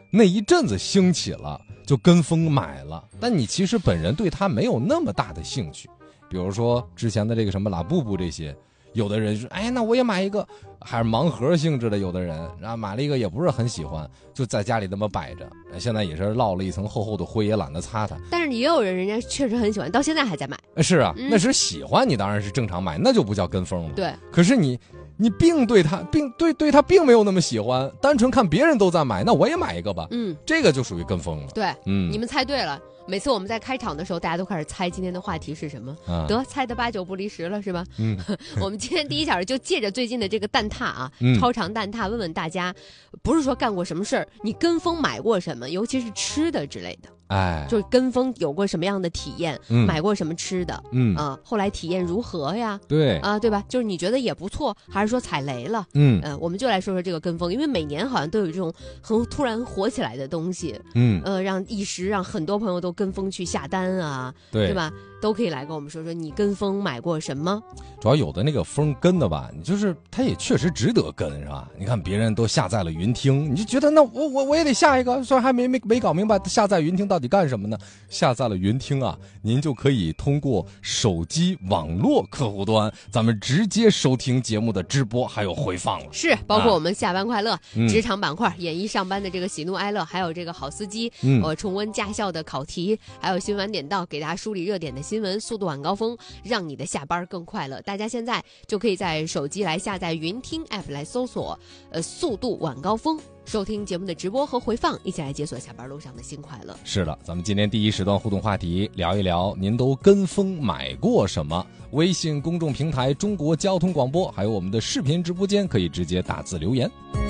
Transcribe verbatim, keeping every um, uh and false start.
那一阵子兴起了，就跟风买了，但你其实本人对它没有那么大的兴趣。比如说之前的这个什么拉布布这些，有的人说哎那我也买一个，还是盲盒性质的，有的人然后买了一个也不是很喜欢，就在家里那么摆着，现在也是落了一层厚厚的灰，也懒得擦它。 但是也有人人家确实很喜欢，到现在还在买。 是啊、 嗯、 那是喜欢你当然是正常买，那就不叫跟风了。 对， 可是你你并对他并对对他并没有那么喜欢，单纯看别人都在买，那我也买一个吧。 嗯， 这个就属于跟风了。 对， 嗯， 你们猜对了。每次我们在开场的时候，大家都开始猜今天的话题是什么， 啊、 得猜的八九不离十了，是吧？ 嗯， 我们今天第一小时就借着最近的这个蛋挞啊， 嗯、 超长蛋挞，问问大家，不是说干过什么事儿，你跟风买过什么，尤其是吃的之类的。 哎， 就是跟风有过什么样的体验， 嗯、 买过什么吃的， 嗯啊、呃，后来体验如何呀？ 对啊、呃，对吧？就是你觉得也不错，还是说踩雷了？ 嗯， 呃，我们就来说说这个跟风，因为每年好像都有这种很突然火起来的东西， 嗯， 呃，让一时让很多朋友都跟风去下单啊， 对， 是吧？都可以来跟我们说说你跟风买过什么。 主要有的那个风跟的吧，你就是它也确实值得跟，是吧？你看别人都下载了云听，你就觉得那我我我也得下一个，虽然还没没没搞明白下载云听到底干什么呢。下载了云听啊，您就可以通过手机网络客户端，咱们直接收听节目的直播还有回放了。 是，包括我们下班快乐、 啊、 职场板块、演艺上班的这个喜怒哀乐，还有这个好司机， 嗯， 呃，重温驾校的考题，还有新晚点到，给大家梳理热点的新闻，速度晚高峰，让你的下班更快乐。大家现在就可以在手机来下载云听 app 来搜索，呃，速度晚高峰。收听节目的直播和回放，一起来解锁下班路上的新快乐。 是的，咱们今天第一时段互动话题聊一聊您都跟风买过什么。微信公众平台中国交通广播，还有我们的视频直播间，可以直接打字留言。